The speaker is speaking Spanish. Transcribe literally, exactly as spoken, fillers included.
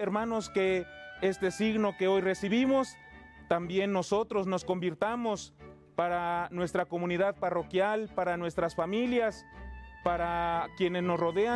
hermanos, que este signo que hoy recibimos, también nosotros nos convirtamos para nuestra comunidad parroquial, para nuestras familias, para quienes nos rodean,